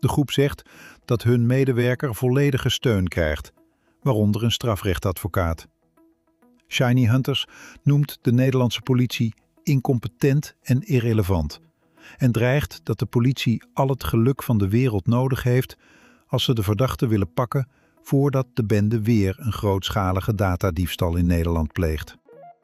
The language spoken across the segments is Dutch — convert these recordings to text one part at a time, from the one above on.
De groep zegt dat hun medewerker volledige steun krijgt, waaronder een strafrechtadvocaat. Shiny Hunters noemt de Nederlandse politie incompetent en irrelevant en dreigt dat de politie al het geluk van de wereld nodig heeft als ze de verdachten willen pakken voordat de bende weer een grootschalige datadiefstal in Nederland pleegt.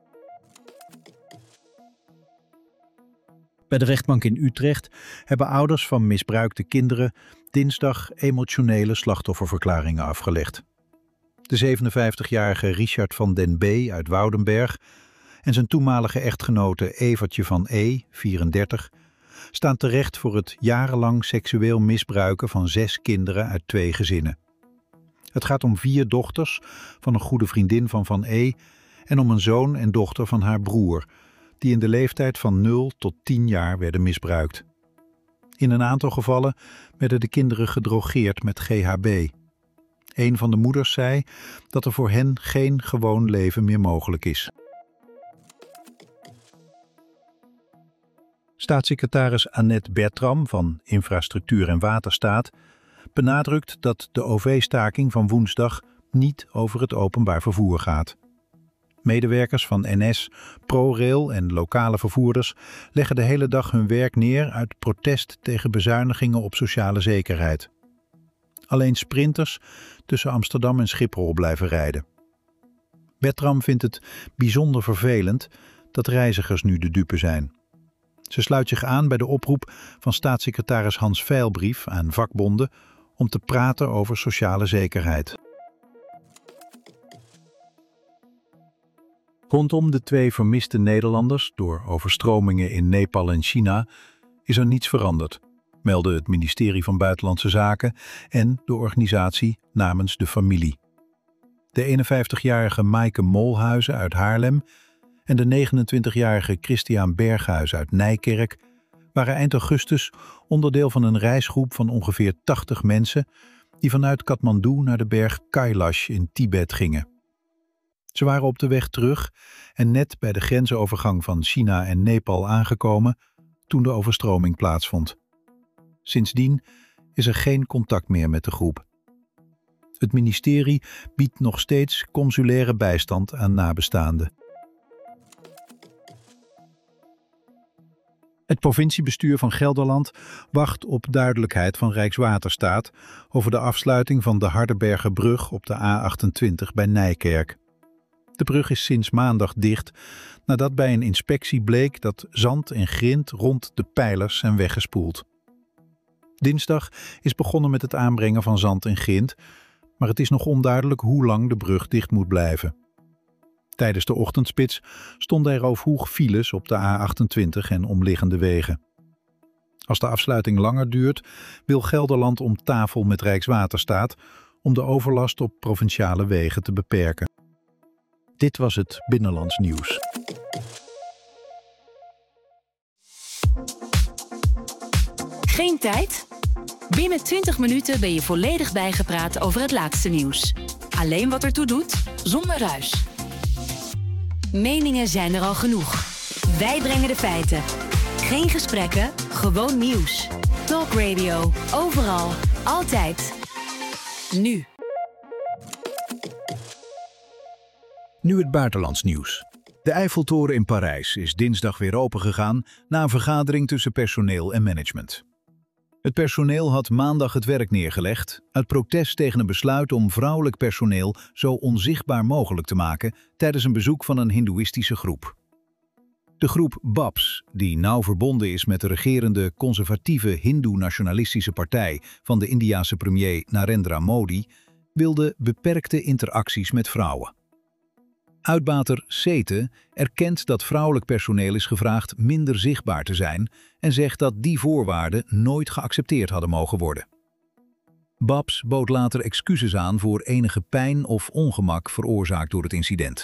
Bij de rechtbank in Utrecht hebben ouders van misbruikte kinderen dinsdag emotionele slachtofferverklaringen afgelegd. De 57-jarige Richard van den B. uit Woudenberg en zijn toenmalige echtgenote Evertje van E., 34, staan terecht voor het jarenlang seksueel misbruiken van 6 kinderen uit 2 gezinnen. Het gaat om 4 dochters van een goede vriendin van E. en om een zoon en dochter van haar broer, die in de leeftijd van 0 tot 10 jaar werden misbruikt. In een aantal gevallen werden de kinderen gedrogeerd met GHB. Een van de moeders zei dat er voor hen geen gewoon leven meer mogelijk is. Staatssecretaris Annette Bertram van Infrastructuur en Waterstaat benadrukt dat de OV-staking van woensdag niet over het openbaar vervoer gaat. Medewerkers van NS, ProRail en lokale vervoerders leggen de hele dag hun werk neer uit protest tegen bezuinigingen op sociale zekerheid. Alleen sprinters tussen Amsterdam en Schiphol blijven rijden. Bertram vindt het bijzonder vervelend dat reizigers nu de dupe zijn. Ze sluit zich aan bij de oproep van staatssecretaris Hans Veilbrief aan vakbonden om te praten over sociale zekerheid. Rondom de 2 vermiste Nederlanders door overstromingen in Nepal en China is er niets veranderd, meldde het ministerie van Buitenlandse Zaken en de organisatie Namens de Familie. De 51-jarige Maaike Molhuizen uit Haarlem en de 29-jarige Christiaan Berghuis uit Nijkerk waren eind augustus onderdeel van een reisgroep van ongeveer 80 mensen die vanuit Kathmandu naar de berg Kailash in Tibet gingen. Ze waren op de weg terug en net bij de grensovergang van China en Nepal aangekomen toen de overstroming plaatsvond. Sindsdien is er geen contact meer met de groep. Het ministerie biedt nog steeds consulaire bijstand aan nabestaanden. Het provinciebestuur van Gelderland wacht op duidelijkheid van Rijkswaterstaat over de afsluiting van de Hardenbergerbrug op de A28 bij Nijkerk. De brug is sinds maandag dicht nadat bij een inspectie bleek dat zand en grind rond de pijlers zijn weggespoeld. Dinsdag is begonnen met het aanbrengen van zand en grind, maar het is nog onduidelijk hoe lang de brug dicht moet blijven. Tijdens de ochtendspits stonden er overhoog files op de A28 en omliggende wegen. Als de afsluiting langer duurt, wil Gelderland om tafel met Rijkswaterstaat om de overlast op provinciale wegen te beperken. Dit was het Binnenlands Nieuws. Geen tijd? Binnen 20 minuten ben je volledig bijgepraat over het laatste nieuws. Alleen wat ertoe doet, zonder ruis. Meningen zijn er al genoeg. Wij brengen de feiten. Geen gesprekken, gewoon nieuws. Talk Radio, overal, altijd. Nu. Nu het buitenlands nieuws. De Eiffeltoren in Parijs is dinsdag weer opengegaan na een vergadering tussen personeel en management. Het personeel had maandag het werk neergelegd uit protest tegen een besluit om vrouwelijk personeel zo onzichtbaar mogelijk te maken tijdens een bezoek van een hindoeïstische groep. De groep BAPS, die nauw verbonden is met de regerende conservatieve hindoe-nationalistische partij van de Indiase premier Narendra Modi, wilde beperkte interacties met vrouwen. Uitbater Sete erkent dat vrouwelijk personeel is gevraagd minder zichtbaar te zijn en zegt dat die voorwaarden nooit geaccepteerd hadden mogen worden. BAPS bood later excuses aan voor enige pijn of ongemak veroorzaakt door het incident.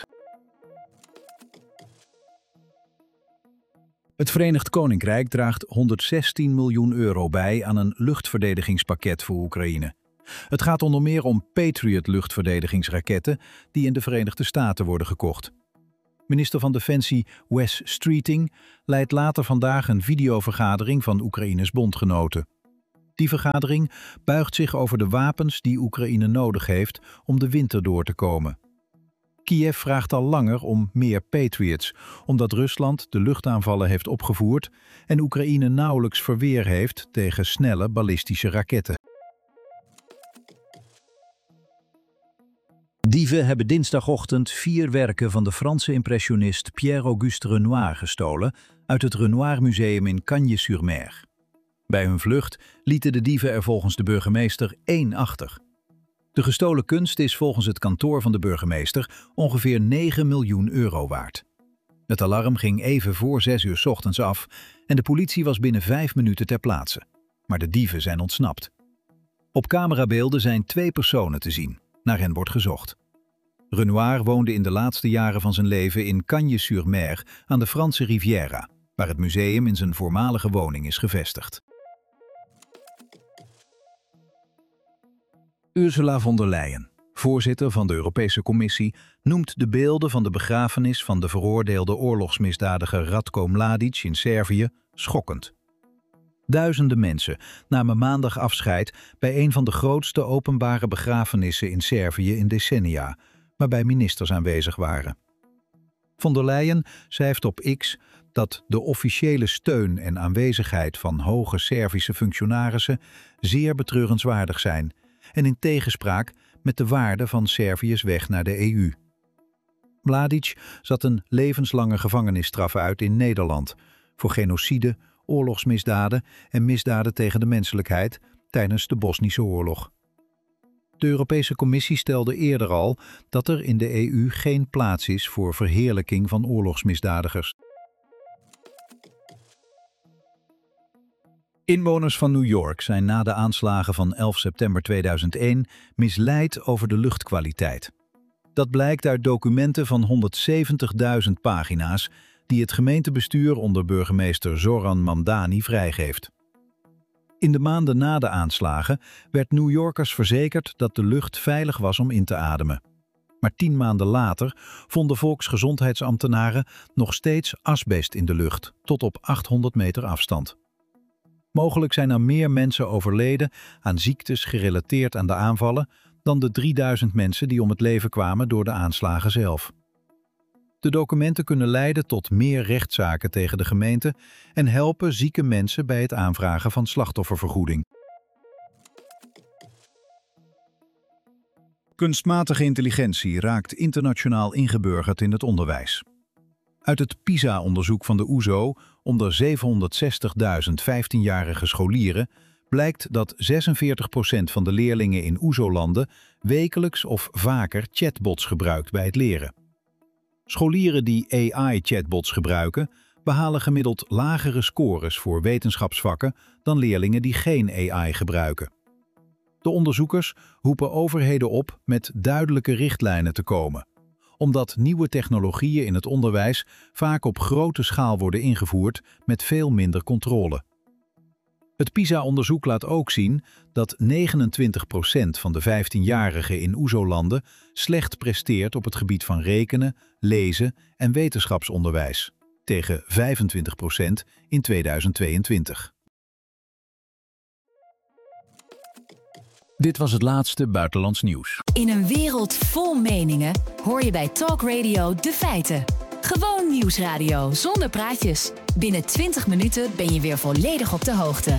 Het Verenigd Koninkrijk draagt €116 miljoen bij aan een luchtverdedigingspakket voor Oekraïne. Het gaat onder meer om Patriot-luchtverdedigingsraketten die in de Verenigde Staten worden gekocht. Minister van Defensie Wes Streeting leidt later vandaag een videovergadering van Oekraïnes bondgenoten. Die vergadering buigt zich over de wapens die Oekraïne nodig heeft om de winter door te komen. Kiev vraagt al langer om meer Patriots, omdat Rusland de luchtaanvallen heeft opgevoerd en Oekraïne nauwelijks verweer heeft tegen snelle ballistische raketten. Dieven hebben dinsdagochtend 4 werken van de Franse impressionist Pierre-Auguste Renoir gestolen uit het Renoir Museum in Cagnes-sur-Mer. Bij hun vlucht lieten de dieven er volgens de burgemeester 1 achter. De gestolen kunst is volgens het kantoor van de burgemeester ongeveer 9 miljoen euro waard. Het alarm ging even voor 6 uur 's ochtends af en de politie was binnen 5 minuten ter plaatse. Maar de dieven zijn ontsnapt. Op camerabeelden zijn 2 personen te zien. Naar hen wordt gezocht. Renoir woonde in de laatste jaren van zijn leven in Cagnes-sur-Mer aan de Franse Riviera, waar het museum in zijn voormalige woning is gevestigd. Ursula von der Leyen, voorzitter van de Europese Commissie, noemt de beelden van de begrafenis van de veroordeelde oorlogsmisdadiger Ratko Mladic in Servië schokkend. Duizenden mensen namen maandag afscheid bij een van de grootste openbare begrafenissen in Servië in decennia, waarbij ministers aanwezig waren. Von der Leyen schrijft op X dat de officiële steun en aanwezigheid van hoge Servische functionarissen zeer betreurenswaardig zijn en in tegenspraak met de waarde van Servië's weg naar de EU. Mladic zat een levenslange gevangenisstraf uit in Nederland voor genocide, oorlogsmisdaden en misdaden tegen de menselijkheid tijdens de Bosnische oorlog. De Europese Commissie stelde eerder al dat er in de EU geen plaats is voor verheerlijking van oorlogsmisdadigers. Inwoners van New York zijn na de aanslagen van 11 september 2001 misleid over de luchtkwaliteit. Dat blijkt uit documenten van 170.000 pagina's die het gemeentebestuur onder burgemeester Zoran Mamdani vrijgeeft. In de maanden na de aanslagen werd New Yorkers verzekerd dat de lucht veilig was om in te ademen. Maar 10 maanden later vonden volksgezondheidsambtenaren nog steeds asbest in de lucht, tot op 800 meter afstand. Mogelijk zijn er meer mensen overleden aan ziektes gerelateerd aan de aanvallen dan de 3000 mensen die om het leven kwamen door de aanslagen zelf. De documenten kunnen leiden tot meer rechtszaken tegen de gemeente en helpen zieke mensen bij het aanvragen van slachtoffervergoeding. Kunstmatige intelligentie raakt internationaal ingeburgerd in het onderwijs. Uit het PISA-onderzoek van de OESO onder 760.000 15-jarige scholieren blijkt dat 46% van de leerlingen in OESO-landen wekelijks of vaker chatbots gebruikt bij het leren. Scholieren die AI-chatbots gebruiken, behalen gemiddeld lagere scores voor wetenschapsvakken dan leerlingen die geen AI gebruiken. De onderzoekers roepen overheden op met duidelijke richtlijnen te komen, omdat nieuwe technologieën in het onderwijs vaak op grote schaal worden ingevoerd met veel minder controle. Het PISA-onderzoek laat ook zien dat 29% van de 15-jarigen in OESO-landen slecht presteert op het gebied van rekenen, lezen en wetenschapsonderwijs, tegen 25% in 2022. Dit was het laatste buitenlands nieuws. In een wereld vol meningen hoor je bij Talk Radio de feiten. Gewoon nieuwsradio zonder praatjes. Binnen 20 minuten ben je weer volledig op de hoogte.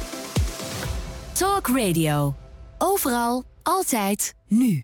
Talk Radio. Overal, altijd, nu.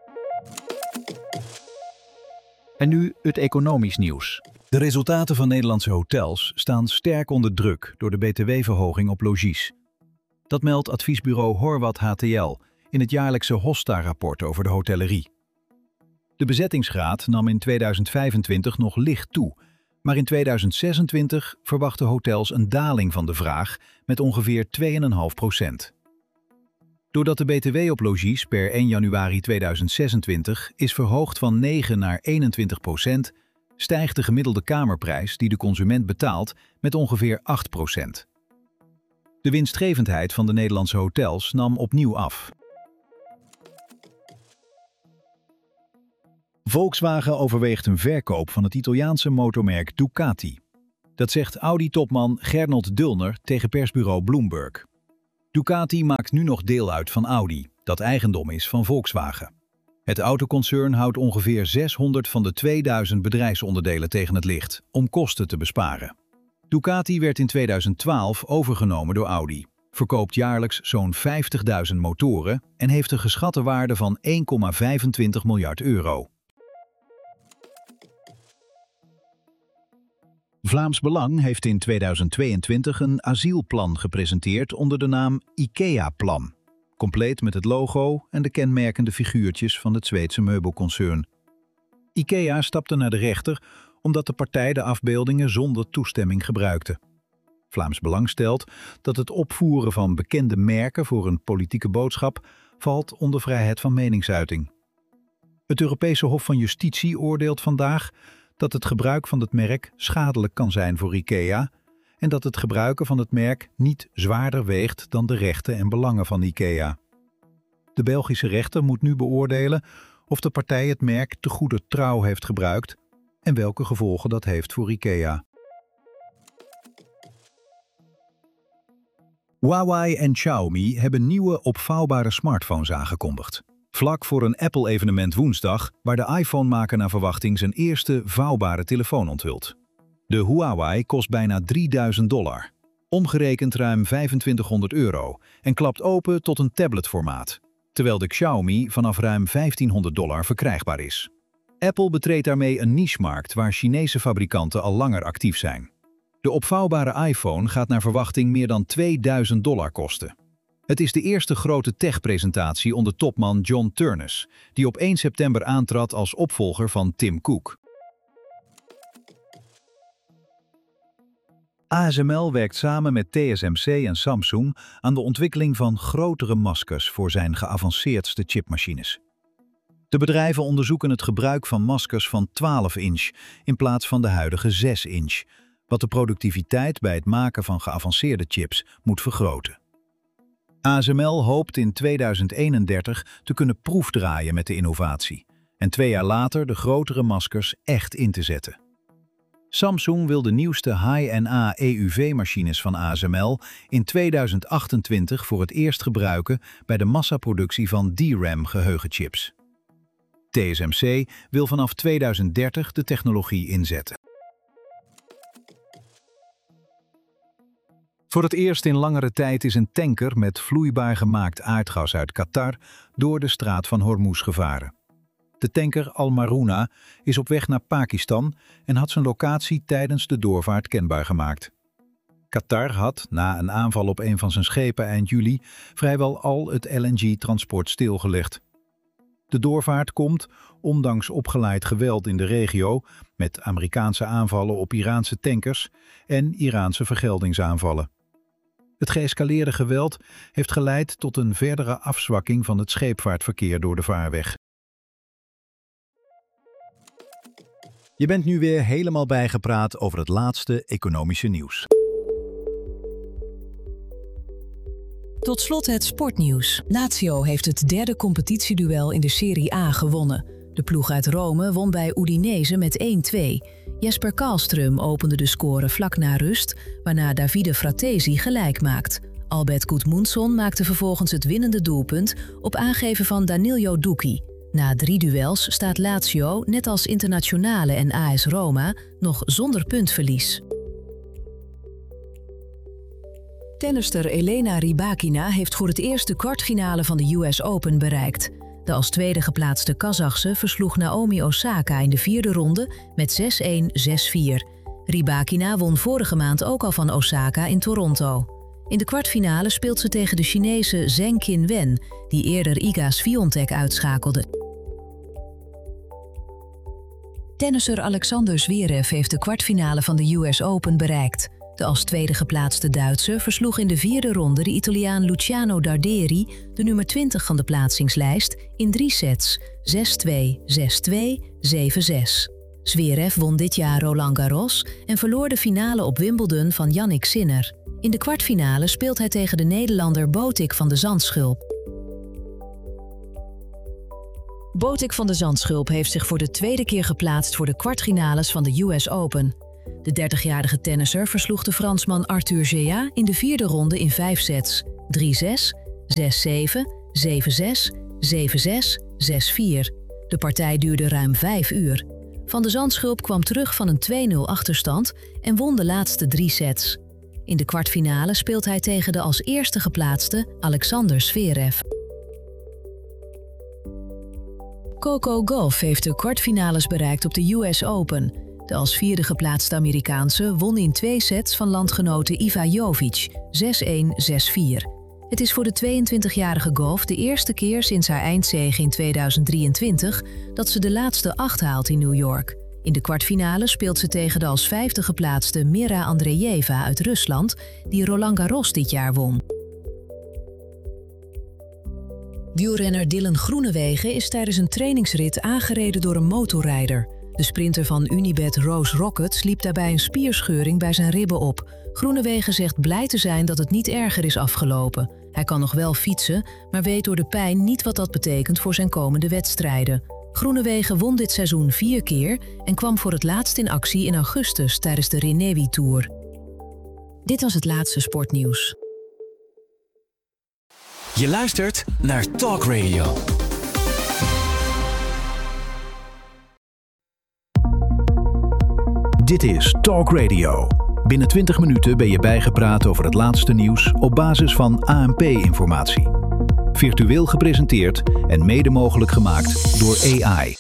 En nu het economisch nieuws. De resultaten van Nederlandse hotels staan sterk onder druk door de btw-verhoging op logies. Dat meldt adviesbureau Horwath HTL in het jaarlijkse Hosta-rapport over de hotellerie. De bezettingsgraad nam in 2025 nog licht toe, maar in 2026 verwachten hotels een daling van de vraag met ongeveer 2,5%. Doordat de btw op logies per 1 januari 2026 is verhoogd van 9 naar 21%, stijgt de gemiddelde kamerprijs die de consument betaalt met ongeveer 8%. De winstgevendheid van de Nederlandse hotels nam opnieuw af. Volkswagen overweegt een verkoop van het Italiaanse motormerk Ducati. Dat zegt Audi-topman Gernot Dulner tegen persbureau Bloomberg. Ducati maakt nu nog deel uit van Audi, dat eigendom is van Volkswagen. Het autoconcern houdt ongeveer 600 van de 2000 bedrijfsonderdelen tegen het licht, om kosten te besparen. Ducati werd in 2012 overgenomen door Audi, verkoopt jaarlijks zo'n 50.000 motoren en heeft een geschatte waarde van 1,25 miljard euro. Vlaams Belang heeft in 2022 een asielplan gepresenteerd onder de naam IKEA-plan, compleet met het logo en de kenmerkende figuurtjes van het Zweedse meubelconcern. IKEA stapte naar de rechter omdat de partij de afbeeldingen zonder toestemming gebruikte. Vlaams Belang stelt dat het opvoeren van bekende merken voor een politieke boodschap valt onder vrijheid van meningsuiting. Het Europese Hof van Justitie oordeelt vandaag dat het gebruik van het merk schadelijk kan zijn voor IKEA en dat het gebruiken van het merk niet zwaarder weegt dan de rechten en belangen van IKEA. De Belgische rechter moet nu beoordelen of de partij het merk te goeder trouw heeft gebruikt en welke gevolgen dat heeft voor IKEA. Huawei en Xiaomi hebben nieuwe opvouwbare smartphones aangekondigd. Vlak voor een Apple-evenement woensdag, waar de iPhone-maker naar verwachting zijn eerste vouwbare telefoon onthult. De Huawei kost bijna $3.000, omgerekend ruim €2500 en klapt open tot een tabletformaat, terwijl de Xiaomi vanaf ruim $1500 verkrijgbaar is. Apple betreedt daarmee een nichemarkt waar Chinese fabrikanten al langer actief zijn. De opvouwbare iPhone gaat naar verwachting meer dan $2000 kosten. Het is de eerste grote tech-presentatie onder topman John Ternus, die op 1 september aantrad als opvolger van Tim Cook. ASML werkt samen met TSMC en Samsung aan de ontwikkeling van grotere maskers voor zijn geavanceerdste chipmachines. De bedrijven onderzoeken het gebruik van maskers van 12 inch in plaats van de huidige 6 inch, wat de productiviteit bij het maken van geavanceerde chips moet vergroten. ASML hoopt in 2031 te kunnen proefdraaien met de innovatie en 2 jaar later de grotere maskers echt in te zetten. Samsung wil de nieuwste High-NA EUV-machines van ASML in 2028 voor het eerst gebruiken bij de massaproductie van DRAM-geheugenchips. TSMC wil vanaf 2030 de technologie inzetten. Voor het eerst in langere tijd is een tanker met vloeibaar gemaakt aardgas uit Qatar door de straat van Hormuz gevaren. De tanker Al Maruna is op weg naar Pakistan en had zijn locatie tijdens de doorvaart kenbaar gemaakt. Qatar had, na een aanval op een van zijn schepen eind juli, vrijwel al het LNG-transport stilgelegd. De doorvaart komt, ondanks opgeleid geweld in de regio, met Amerikaanse aanvallen op Iraanse tankers en Iraanse vergeldingsaanvallen. Het geëscaleerde geweld heeft geleid tot een verdere afzwakking van het scheepvaartverkeer door de vaarweg. Je bent nu weer helemaal bijgepraat over het laatste economische nieuws. Tot slot het sportnieuws. Lazio heeft het derde competitieduel in de Serie A gewonnen. De ploeg uit Rome won bij Udinese met 1-2. Jesper Karlström opende de score vlak na rust, waarna Davide Fratesi gelijk maakt. Albert Gudmundsson maakte vervolgens het winnende doelpunt op aangeven van Danilo Ducchi. Na 3 duels staat Lazio, net als Internazionale en AS Roma, nog zonder puntverlies. Tennister Elena Rybakina heeft voor het eerst de kwartfinale van de US Open bereikt. De als tweede geplaatste Kazachse versloeg Naomi Osaka in de 4e ronde met 6-1, 6-4. Rybakina won vorige maand ook al van Osaka in Toronto. In de kwartfinale speelt ze tegen de Chinese Zheng Qinwen, die eerder Iga Swiatek uitschakelde. Tennisser Alexander Zverev heeft de kwartfinale van de US Open bereikt. De als tweede geplaatste Duitser versloeg in de 4e ronde de Italiaan Luciano Darderi, de nummer 20 van de plaatsingslijst, in 3 sets, 6-2, 6-2, 7-6. Zverev won dit jaar Roland Garros en verloor de finale op Wimbledon van Jannik Sinner. In de kwartfinale speelt hij tegen de Nederlander Botik van de Zandschulp. Botik van de Zandschulp heeft zich voor de tweede keer geplaatst voor de kwartfinales van de US Open. De 30-jarige tennisser versloeg de Fransman Arthur Géat in de 4e ronde in 5 sets. 3-6, 6-7, 7-6, 7-6, 6-4. De partij duurde ruim 5 uur. Van de Zandschulp kwam terug van een 2-0 achterstand en won de laatste 3 sets. In de kwartfinale speelt hij tegen de als eerste geplaatste Alexander Zverev. Coco Gauff heeft de kwartfinales bereikt op de US Open. De als 4e geplaatste Amerikaanse won in 2 sets van landgenote Iva Jovic, 6-1, 6-4. Het is voor de 22-jarige Gauff de eerste keer sinds haar eindzege in 2023 dat ze de laatste 8 haalt in New York. In de kwartfinale speelt ze tegen de als 5e geplaatste Mira Andreeva uit Rusland, die Roland Garros dit jaar won. Wielrenner Dylan Groenewegen is tijdens een trainingsrit aangereden door een motorrijder. De sprinter van Unibet Rose Rockets liep daarbij een spierscheuring bij zijn ribben op. Groenewegen zegt blij te zijn dat het niet erger is afgelopen. Hij kan nog wel fietsen, maar weet door de pijn niet wat dat betekent voor zijn komende wedstrijden. Groenewegen won dit seizoen 4 keer en kwam voor het laatst in actie in augustus tijdens de Renewi Tour. Dit was het laatste sportnieuws. Je luistert naar Talk Radio. Dit is Talk Radio. Binnen 20 minuten ben je bijgepraat over het laatste nieuws op basis van ANP-informatie. Virtueel gepresenteerd en mede mogelijk gemaakt door AI.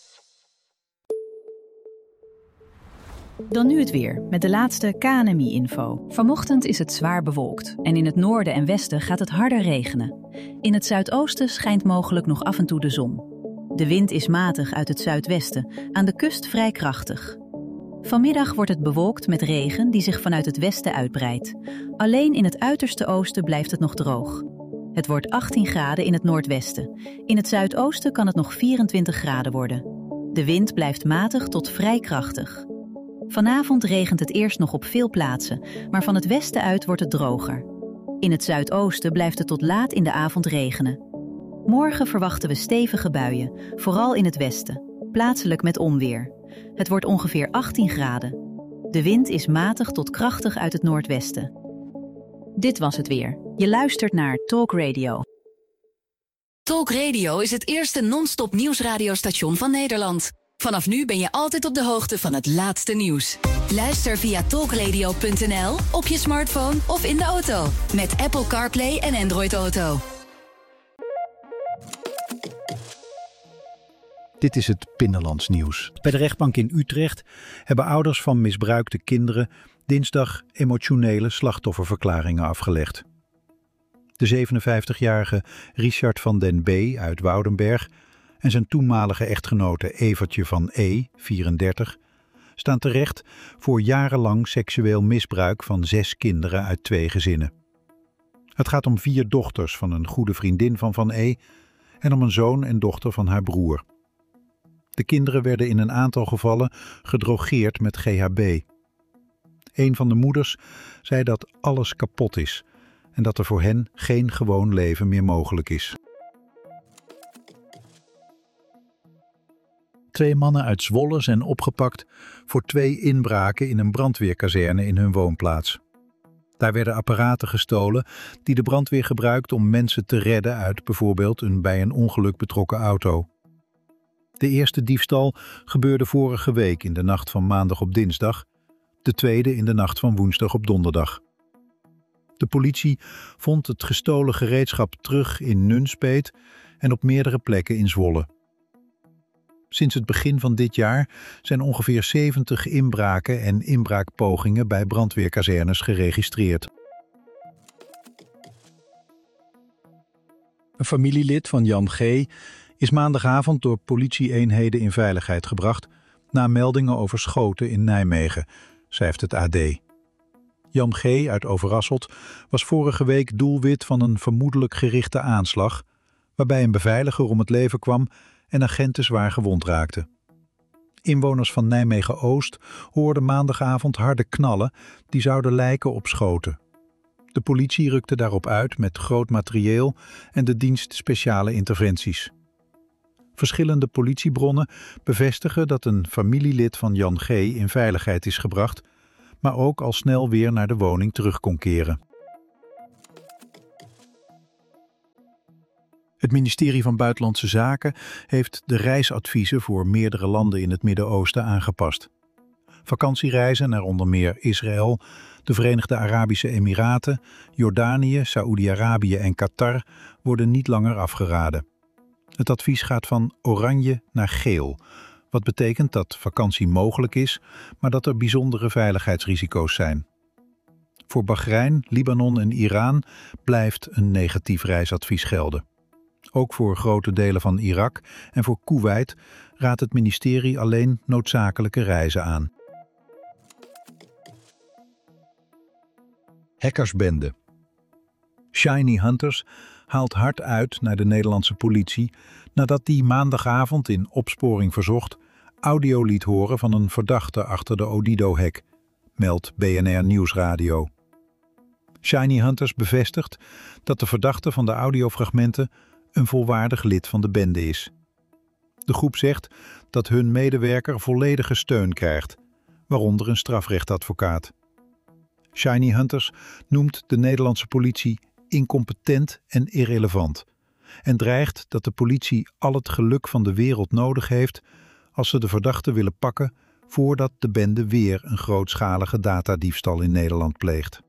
Dan nu het weer, met de laatste KNMI-info. Vanochtend is het zwaar bewolkt en in het noorden en westen gaat het harder regenen. In het zuidoosten schijnt mogelijk nog af en toe de zon. De wind is matig uit het zuidwesten, aan de kust vrij krachtig. Vanmiddag wordt het bewolkt met regen die zich vanuit het westen uitbreidt. Alleen in het uiterste oosten blijft het nog droog. Het wordt 18 graden in het noordwesten. In het zuidoosten kan het nog 24 graden worden. De wind blijft matig tot vrij krachtig. Vanavond regent het eerst nog op veel plaatsen, maar van het westen uit wordt het droger. In het zuidoosten blijft het tot laat in de avond regenen. Morgen verwachten we stevige buien, vooral in het westen, plaatselijk met onweer. Het wordt ongeveer 18 graden. De wind is matig tot krachtig uit het noordwesten. Dit was het weer. Je luistert naar Talk Radio. Talk Radio is het eerste non-stop nieuwsradiostation van Nederland. Vanaf nu ben je altijd op de hoogte van het laatste nieuws. Luister via talkradio.nl, op je smartphone of in de auto. Met Apple CarPlay en Android Auto. Dit is het Binnenlands nieuws. Bij de rechtbank in Utrecht hebben ouders van misbruikte kinderen dinsdag emotionele slachtofferverklaringen afgelegd. De 57-jarige Richard van den B. uit Woudenberg en zijn toenmalige echtgenote Evertje van E., 34, staan terecht voor jarenlang seksueel misbruik van 6 kinderen uit 2 gezinnen. Het gaat om 4 dochters van een goede vriendin van E. en om een zoon en dochter van haar broer. De kinderen werden in een aantal gevallen gedrogeerd met GHB. Een van de moeders zei dat alles kapot is en dat er voor hen geen gewoon leven meer mogelijk is. 2 mannen uit Zwolle zijn opgepakt voor 2 inbraken in een brandweerkazerne in hun woonplaats. Daar werden apparaten gestolen die de brandweer gebruikt om mensen te redden uit bijvoorbeeld een bij een ongeluk betrokken auto. De eerste diefstal gebeurde vorige week in de nacht van maandag op dinsdag, de tweede in de nacht van woensdag op donderdag. De politie vond het gestolen gereedschap terug in Nunspeet en op meerdere plekken in Zwolle. Sinds het begin van dit jaar zijn ongeveer 70 inbraken en inbraakpogingen bij brandweerkazernes geregistreerd. Een familielid van Jan G. is maandagavond door politie-eenheden in veiligheid gebracht na meldingen over schoten in Nijmegen, schrijft het AD. Jan G. uit Overasselt was vorige week doelwit van een vermoedelijk gerichte aanslag, waarbij een beveiliger om het leven kwam en agenten zwaar gewond raakten. Inwoners van Nijmegen-Oost hoorden maandagavond harde knallen die zouden lijken op schoten. De politie rukte daarop uit met groot materieel en de dienst speciale interventies. Verschillende politiebronnen bevestigen dat een familielid van Jan G. in veiligheid is gebracht, maar ook al snel weer naar de woning terug kon keren. Het ministerie van Buitenlandse Zaken heeft de reisadviezen voor meerdere landen in het Midden-Oosten aangepast. Vakantiereizen naar onder meer Israël, de Verenigde Arabische Emiraten, Jordanië, Saoedi-Arabië en Qatar worden niet langer afgeraden. Het advies gaat van oranje naar geel, wat betekent dat vakantie mogelijk is, maar dat er bijzondere veiligheidsrisico's zijn. Voor Bahrein, Libanon en Iran blijft een negatief reisadvies gelden. Ook voor grote delen van Irak en voor Koeweit raadt het ministerie alleen noodzakelijke reizen aan. Hackersbende. Shiny Hunters haalt hard uit naar de Nederlandse politie nadat die maandagavond in Opsporing Verzocht audio liet horen van een verdachte achter de Odido-hack, meldt BNR Nieuwsradio. Shiny Hunters bevestigt dat de verdachte van de audiofragmenten een volwaardig lid van de bende is. De groep zegt dat hun medewerker volledige steun krijgt, waaronder een strafrechtadvocaat. Shiny Hunters noemt de Nederlandse politie incompetent en irrelevant en dreigt dat de politie al het geluk van de wereld nodig heeft als ze de verdachte willen pakken voordat de bende weer een grootschalige datadiefstal in Nederland pleegt.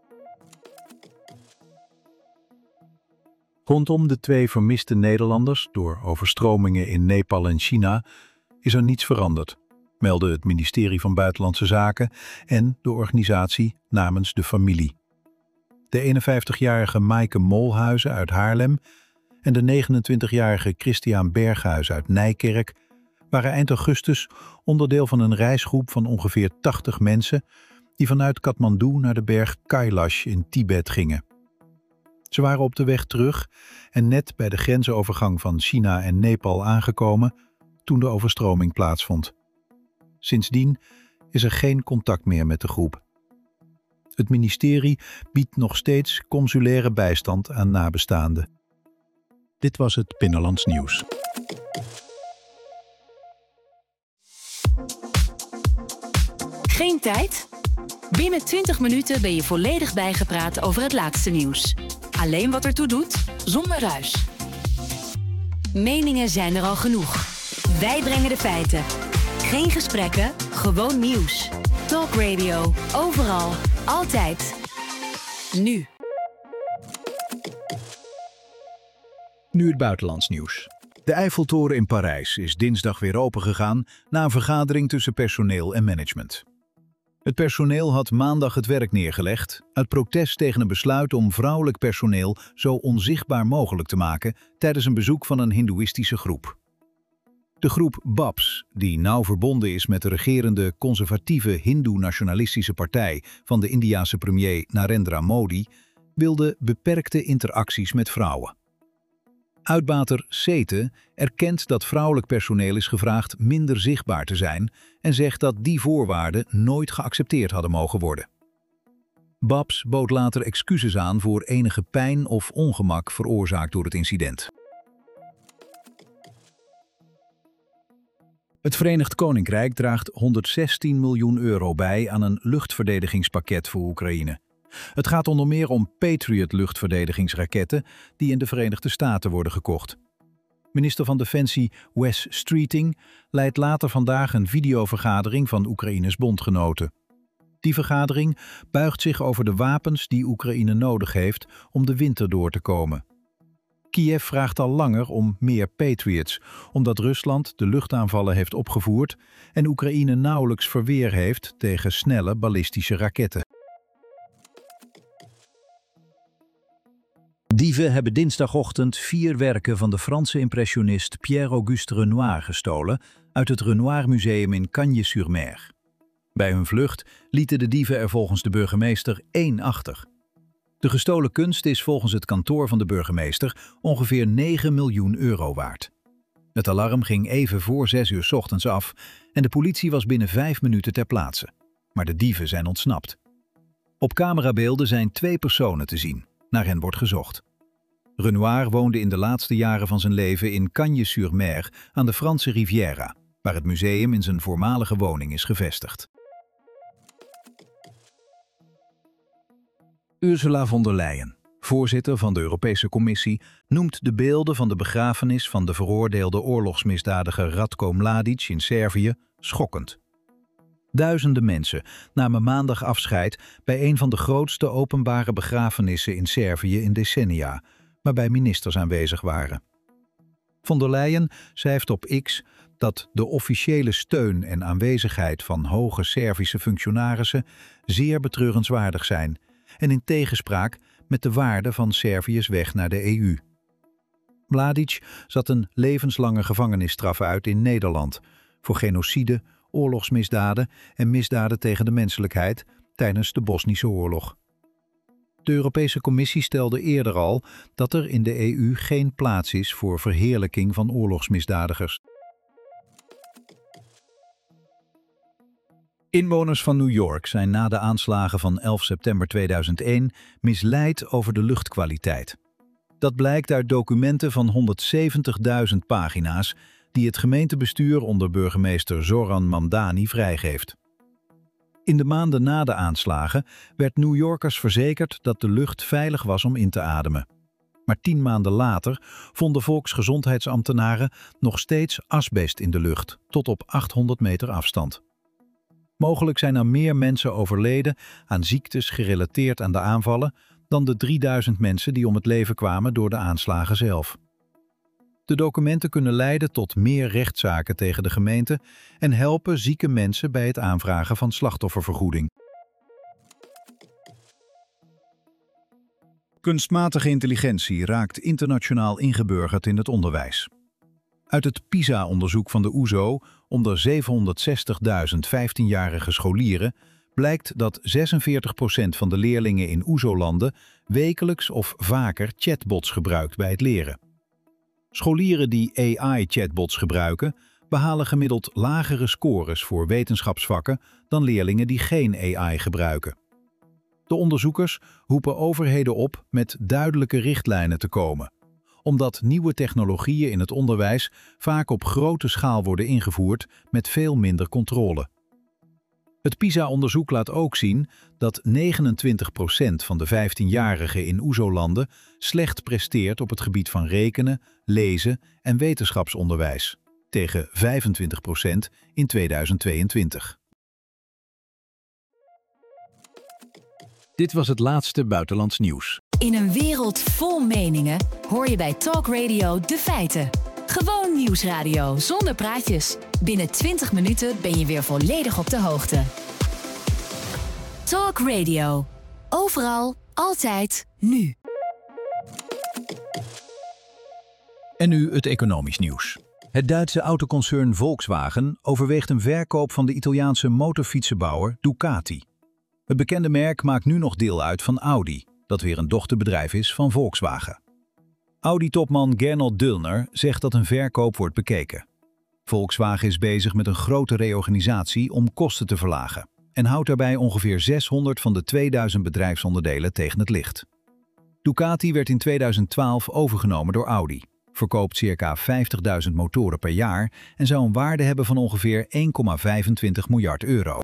Rondom de 2 vermiste Nederlanders door overstromingen in Nepal en China is er niets veranderd, meldde het ministerie van Buitenlandse Zaken en de organisatie namens de familie. De 51-jarige Maaike Molhuizen uit Haarlem en de 29-jarige Christiaan Berghuis uit Nijkerk waren eind augustus onderdeel van een reisgroep van ongeveer 80 mensen die vanuit Kathmandu naar de berg Kailash in Tibet gingen. Ze waren op de weg terug en net bij de grensovergang van China en Nepal aangekomen toen de overstroming plaatsvond. Sindsdien is er geen contact meer met de groep. Het ministerie biedt nog steeds consulaire bijstand aan nabestaanden. Dit was het Binnenlands Nieuws. Geen tijd? Binnen 20 minuten ben je volledig bijgepraat over het laatste nieuws. Alleen wat ertoe doet, zonder ruis. Meningen zijn er al genoeg. Wij brengen de feiten. Geen gesprekken, gewoon nieuws. Talk Radio, overal, altijd. Nu. Nu het buitenlands nieuws. De Eiffeltoren in Parijs is dinsdag weer opengegaan na een vergadering tussen personeel en management. Het personeel had maandag het werk neergelegd uit protest tegen een besluit om vrouwelijk personeel zo onzichtbaar mogelijk te maken tijdens een bezoek van een hindoeïstische groep. De groep BAPS, die nauw verbonden is met de regerende conservatieve hindoe-nationalistische partij van de Indiase premier Narendra Modi, wilde beperkte interacties met vrouwen. Uitbater Sete erkent dat vrouwelijk personeel is gevraagd minder zichtbaar te zijn en zegt dat die voorwaarden nooit geaccepteerd hadden mogen worden. BAPS bood later excuses aan voor enige pijn of ongemak veroorzaakt door het incident. Het Verenigd Koninkrijk draagt €116 miljoen bij aan een luchtverdedigingspakket voor Oekraïne. Het gaat onder meer om Patriot-luchtverdedigingsraketten die in de Verenigde Staten worden gekocht. Minister van Defensie Wes Streeting leidt later vandaag een videovergadering van Oekraïnes bondgenoten. Die vergadering buigt zich over de wapens die Oekraïne nodig heeft om de winter door te komen. Kiev vraagt al langer om meer Patriots, omdat Rusland de luchtaanvallen heeft opgevoerd en Oekraïne nauwelijks verweer heeft tegen snelle ballistische raketten. Dieven hebben dinsdagochtend 4 werken van de Franse impressionist Pierre-Auguste Renoir gestolen uit het Renoir Museum in Cagnes-sur-Mer. Bij hun vlucht lieten de dieven er volgens de burgemeester 1 achter. De gestolen kunst is volgens het kantoor van de burgemeester ongeveer €9 miljoen waard. Het alarm ging even voor 6 uur 's ochtends af en de politie was binnen 5 minuten ter plaatse. Maar de dieven zijn ontsnapt. Op camerabeelden zijn 2 personen te zien. Naar hen wordt gezocht. Renoir woonde in de laatste jaren van zijn leven in Cagnes-sur-Mer aan de Franse Riviera, waar het museum in zijn voormalige woning is gevestigd. Ursula von der Leyen, voorzitter van de Europese Commissie, noemt de beelden van de begrafenis van de veroordeelde oorlogsmisdadiger Ratko Mladic in Servië schokkend. Duizenden mensen namen maandag afscheid bij een van de grootste openbare begrafenissen in Servië in decennia, waarbij ministers aanwezig waren. Von der Leyen schrijft op X dat de officiële steun en aanwezigheid van hoge Servische functionarissen zeer betreurenswaardig zijn en in tegenspraak met de waarde van Servië's weg naar de EU. Mladic zat een levenslange gevangenisstraf uit in Nederland voor genocide, oorlogsmisdaden en misdaden tegen de menselijkheid tijdens de Bosnische oorlog. De Europese Commissie stelde eerder al dat er in de EU geen plaats is voor verheerlijking van oorlogsmisdadigers. Inwoners van New York zijn na de aanslagen van 11 september 2001 misleid over de luchtkwaliteit. Dat blijkt uit documenten van 170.000 pagina's die het gemeentebestuur onder burgemeester Zoran Mamdani vrijgeeft. In de maanden na de aanslagen werd New Yorkers verzekerd dat de lucht veilig was om in te ademen. Maar 10 maanden later vonden volksgezondheidsambtenaren nog steeds asbest in de lucht, tot op 800 meter afstand. Mogelijk zijn er meer mensen overleden aan ziektes gerelateerd aan de aanvallen dan de 3000 mensen die om het leven kwamen door de aanslagen zelf. De documenten kunnen leiden tot meer rechtszaken tegen de gemeente en helpen zieke mensen bij het aanvragen van slachtoffervergoeding. Kunstmatige intelligentie raakt internationaal ingeburgerd in het onderwijs. Uit het PISA-onderzoek van de OESO onder 760.000 15-jarige scholieren blijkt dat 46% van de leerlingen in OESO-landen wekelijks of vaker chatbots gebruikt bij het leren. Scholieren die AI-chatbots gebruiken, behalen gemiddeld lagere scores voor wetenschapsvakken dan leerlingen die geen AI gebruiken. De onderzoekers roepen overheden op met duidelijke richtlijnen te komen, omdat nieuwe technologieën in het onderwijs vaak op grote schaal worden ingevoerd met veel minder controle. Het PISA-onderzoek laat ook zien dat 29% van de 15-jarigen in OESO-landen slecht presteert op het gebied van rekenen, lezen en wetenschapsonderwijs, tegen 25% in 2022. Dit was het laatste buitenlands nieuws. In een wereld vol meningen hoor je bij Talk Radio de feiten. Gewoon nieuwsradio zonder praatjes. Binnen 20 minuten ben je weer volledig op de hoogte. Talk Radio. Overal, altijd, nu. En nu het economisch nieuws. Het Duitse autoconcern Volkswagen overweegt een verkoop van de Italiaanse motorfietsenbouwer Ducati. Het bekende merk maakt nu nog deel uit van Audi, dat weer een dochterbedrijf is van Volkswagen. Audi-topman Gernot Döllner zegt dat een verkoop wordt bekeken. Volkswagen is bezig met een grote reorganisatie om kosten te verlagen en houdt daarbij ongeveer 600 van de 2000 bedrijfsonderdelen tegen het licht. Ducati werd in 2012 overgenomen door Audi, verkoopt circa 50.000 motoren per jaar en zou een waarde hebben van ongeveer 1,25 miljard euro.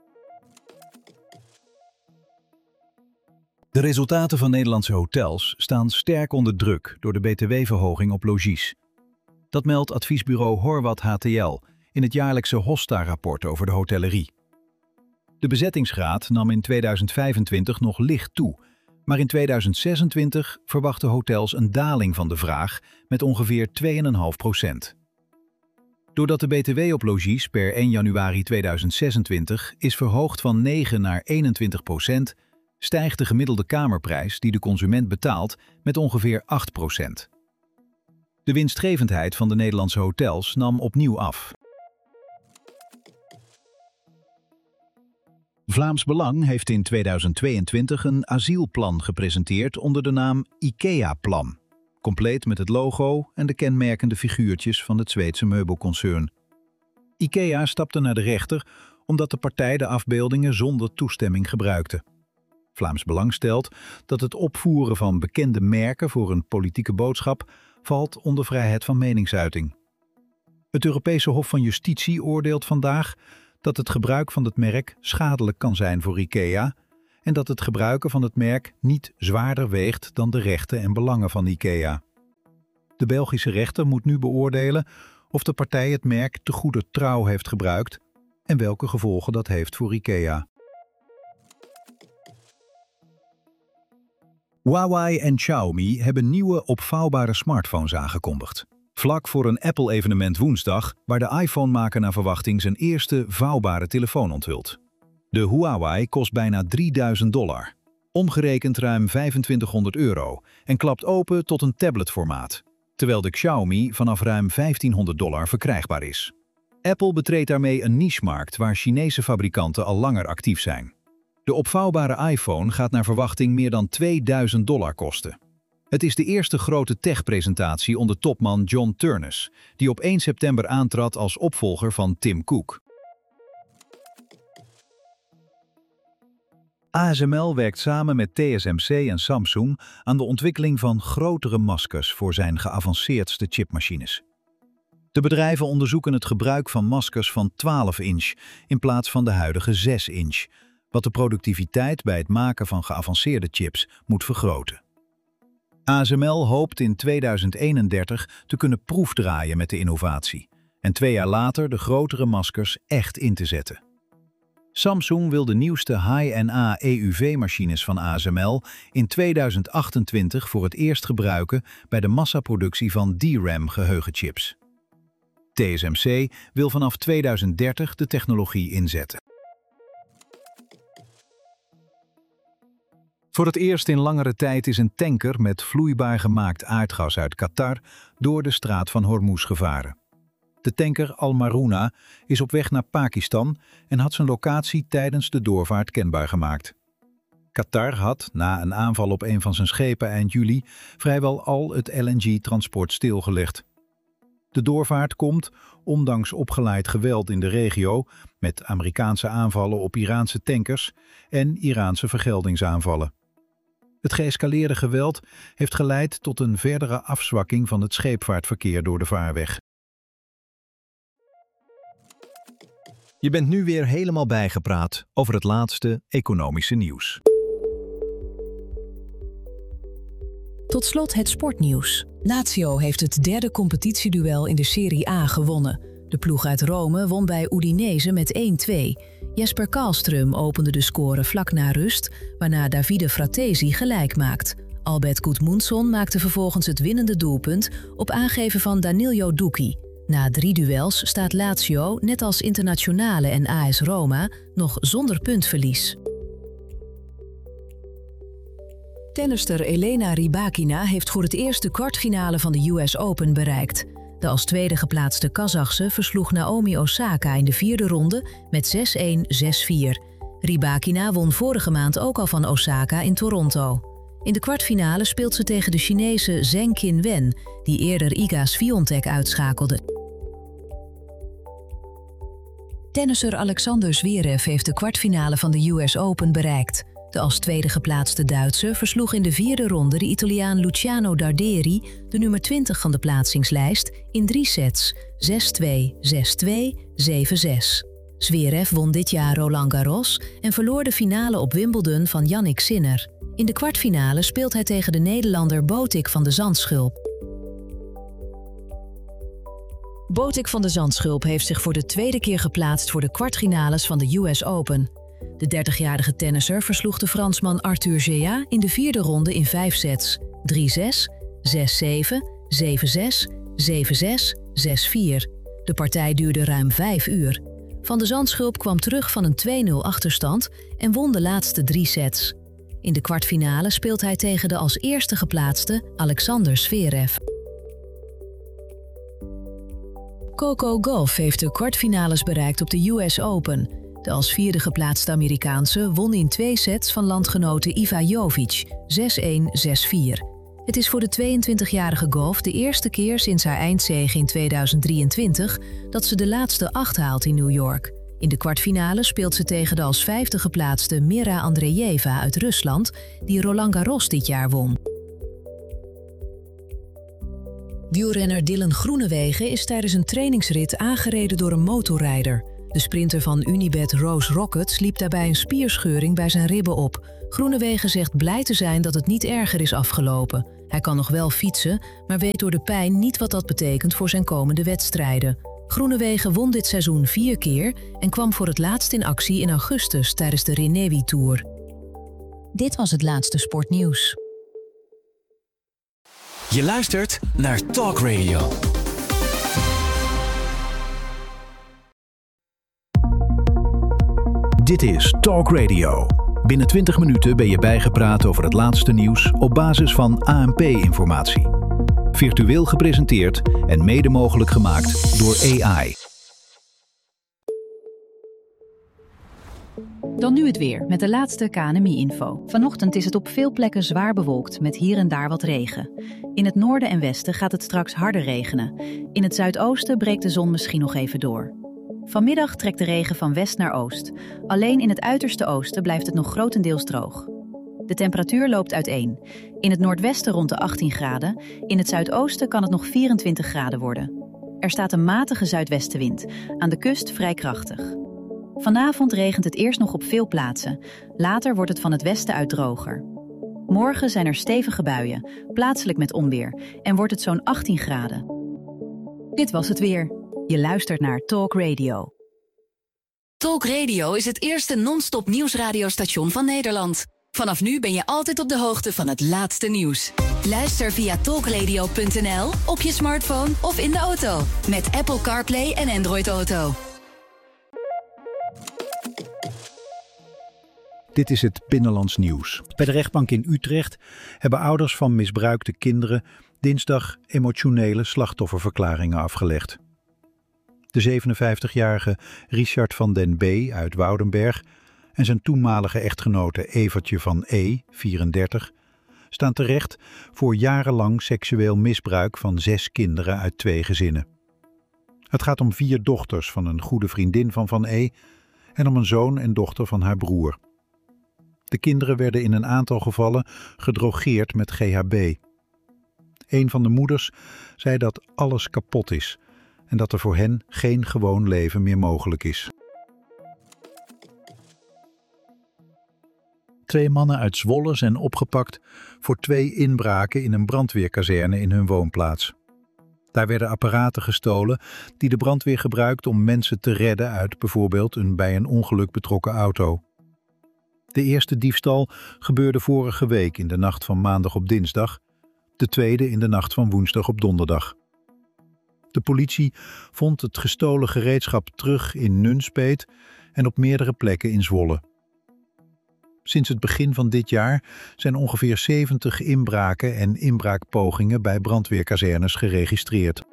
De resultaten van Nederlandse hotels staan sterk onder druk door de btw-verhoging op logies. Dat meldt adviesbureau Horwath HTL in het jaarlijkse Hosta-rapport over de hotellerie. De bezettingsgraad nam in 2025 nog licht toe, maar in 2026 verwachten hotels een daling van de vraag met ongeveer 2,5%. Doordat de btw op logies per 1 januari 2026 is verhoogd van 9 naar 21%, stijgt de gemiddelde kamerprijs die de consument betaalt met ongeveer 8%. De winstgevendheid van de Nederlandse hotels nam opnieuw af. Vlaams Belang heeft in 2022 een asielplan gepresenteerd onder de naam IKEA-plan, compleet met het logo en de kenmerkende figuurtjes van het Zweedse meubelconcern. IKEA stapte naar de rechter omdat de partij de afbeeldingen zonder toestemming gebruikte. Vlaams Belang stelt dat het opvoeren van bekende merken voor een politieke boodschap valt onder vrijheid van meningsuiting. Het Europese Hof van Justitie oordeelt vandaag dat het gebruik van het merk schadelijk kan zijn voor IKEA en dat het gebruiken van het merk niet zwaarder weegt dan de rechten en belangen van IKEA. De Belgische rechter moet nu beoordelen of de partij het merk te goeder trouw heeft gebruikt en welke gevolgen dat heeft voor IKEA. Huawei en Xiaomi hebben nieuwe opvouwbare smartphones aangekondigd. Vlak voor een Apple-evenement woensdag, waar de iPhone-maker naar verwachting zijn eerste vouwbare telefoon onthult. De Huawei kost bijna $3.000, omgerekend ruim €2500 en klapt open tot een tabletformaat, terwijl de Xiaomi vanaf ruim $1500 verkrijgbaar is. Apple betreedt daarmee een nichemarkt waar Chinese fabrikanten al langer actief zijn. De opvouwbare iPhone gaat naar verwachting meer dan $2000 kosten. Het is de eerste grote tech-presentatie onder topman John Ternus, die op 1 september aantrad als opvolger van Tim Cook. ASML werkt samen met TSMC en Samsung aan de ontwikkeling van grotere maskers voor zijn geavanceerdste chipmachines. De bedrijven onderzoeken het gebruik van maskers van 12 inch in plaats van de huidige 6 inch, wat de productiviteit bij het maken van geavanceerde chips moet vergroten. ASML hoopt in 2031 te kunnen proefdraaien met de innovatie en 2 jaar later de grotere maskers echt in te zetten. Samsung wil de nieuwste High-NA EUV-machines van ASML in 2028 voor het eerst gebruiken bij de massaproductie van DRAM-geheugenchips. TSMC wil vanaf 2030 de technologie inzetten. Voor het eerst in langere tijd is een tanker met vloeibaar gemaakt aardgas uit Qatar door de straat van Hormuz gevaren. De tanker Al Maruna is op weg naar Pakistan en had zijn locatie tijdens de doorvaart kenbaar gemaakt. Qatar had, na een aanval op een van zijn schepen eind juli, vrijwel al het LNG-transport stilgelegd. De doorvaart komt, ondanks opgeleid geweld in de regio, met Amerikaanse aanvallen op Iraanse tankers en Iraanse vergeldingsaanvallen. Het geëscaleerde geweld heeft geleid tot een verdere afzwakking van het scheepvaartverkeer door de vaarweg. Je bent nu weer helemaal bijgepraat over het laatste economische nieuws. Tot slot het sportnieuws. Lazio heeft het derde competitieduel in de Serie A gewonnen. De ploeg uit Rome won bij Udinese met 1-2. Jesper Karlström opende de score vlak na rust, waarna Davide Fratesi gelijk maakt. Albert Gudmundsson maakte vervolgens het winnende doelpunt op aangeven van Danilo Ducchi. Na 3 duels staat Lazio, net als Internazionale en AS Roma, nog zonder puntverlies. Tennister Elena Rybakina heeft voor het eerst de kwartfinale van de US Open bereikt. De als tweede geplaatste Kazachse versloeg Naomi Osaka in de 4e ronde met 6-1, 6-4. Rybakina won vorige maand ook al van Osaka in Toronto. In de kwartfinale speelt ze tegen de Chinese Zheng Qinwen, die eerder Iga Swiatek uitschakelde. Tennisser Alexander Zverev heeft de kwartfinale van de US Open bereikt. De als tweede geplaatste Duitser versloeg in de 4e ronde de Italiaan Luciano Darderi, de nummer 20 van de plaatsingslijst, in 3 sets, 6-2, 6-2, 7-6. Zverev won dit jaar Roland Garros en verloor de finale op Wimbledon van Jannik Sinner. In de kwartfinale speelt hij tegen de Nederlander Botik van de Zandschulp. Botik van de Zandschulp heeft zich voor de tweede keer geplaatst voor de kwartfinales van de US Open. De 30-jarige tennisser versloeg de Fransman Arthur Gea in de 4e ronde in 5 sets, 3-6, 6-7, 7-6, 7-6, 6-4. De partij duurde ruim 5 uur. Van de Zandschulp kwam terug van een 2-0 achterstand en won de laatste 3 sets. In de kwartfinale speelt hij tegen de als eerste geplaatste Alexander Zverev. Coco Gauff heeft de kwartfinales bereikt op de US Open. De als 4e geplaatste Amerikaanse won in 2 sets van landgenote Iva Jovic, 6-1, 6-4. Het is voor de 22-jarige Gauff de eerste keer sinds haar eindzege in 2023 dat ze de laatste 8 haalt in New York. In de kwartfinale speelt ze tegen de als 5e geplaatste Mira Andreeva uit Rusland, die Roland Garros dit jaar won. Wielrenner Dylan Groenewegen is tijdens een trainingsrit aangereden door een motorrijder. De sprinter van Unibet Rose Rockets liep daarbij een spierscheuring bij zijn ribben op. Groenewegen zegt blij te zijn dat het niet erger is afgelopen. Hij kan nog wel fietsen, maar weet door de pijn niet wat dat betekent voor zijn komende wedstrijden. Groenewegen won dit seizoen 4 keer en kwam voor het laatst in actie in augustus tijdens de Renewi Tour. Dit was het laatste sportnieuws. Je luistert naar Talk Radio. Dit is Talk Radio. Binnen 20 minuten ben je bijgepraat over het laatste nieuws op basis van ANP-informatie. Virtueel gepresenteerd en mede mogelijk gemaakt door AI. Dan nu het weer met de laatste KNMI-info. Vanochtend is het op veel plekken zwaar bewolkt met hier en daar wat regen. In het noorden en westen gaat het straks harder regenen. In het zuidoosten breekt de zon misschien nog even door. Vanmiddag trekt de regen van west naar oost. Alleen in het uiterste oosten blijft het nog grotendeels droog. De temperatuur loopt uiteen. In het noordwesten rond de 18 graden. In het zuidoosten kan het nog 24 graden worden. Er staat een matige zuidwestenwind. Aan de kust vrij krachtig. Vanavond regent het eerst nog op veel plaatsen. Later wordt het van het westen uit droger. Morgen zijn er stevige buien, plaatselijk met onweer, en wordt het zo'n 18 graden. Dit was het weer. Je luistert naar Talk Radio. Talk Radio is het eerste non-stop nieuwsradiostation van Nederland. Vanaf nu ben je altijd op de hoogte van het laatste nieuws. Luister via talkradio.nl, op je smartphone of in de auto. Met Apple CarPlay en Android Auto. Dit is het Binnenlands Nieuws. Bij de rechtbank in Utrecht hebben ouders van misbruikte kinderen dinsdag emotionele slachtofferverklaringen afgelegd. De 57-jarige Richard van den B. uit Woudenberg en zijn toenmalige echtgenote Evertje van E., 34, staan terecht voor jarenlang seksueel misbruik van 6 kinderen uit 2 gezinnen. Het gaat om 4 dochters van een goede vriendin van Van E. en om een zoon en dochter van haar broer. De kinderen werden in een aantal gevallen gedrogeerd met GHB. Een van de moeders zei dat alles kapot is en dat er voor hen geen gewoon leven meer mogelijk is. 2 mannen uit Zwolle zijn opgepakt voor 2 inbraken in een brandweerkazerne in hun woonplaats. Daar werden apparaten gestolen die de brandweer gebruikt om mensen te redden uit bijvoorbeeld een bij een ongeluk betrokken auto. De eerste diefstal gebeurde vorige week in de nacht van maandag op dinsdag, de tweede in de nacht van woensdag op donderdag. De politie vond het gestolen gereedschap terug in Nunspeet en op meerdere plekken in Zwolle. Sinds het begin van dit jaar zijn ongeveer 70 inbraken en inbraakpogingen bij brandweerkazernes geregistreerd.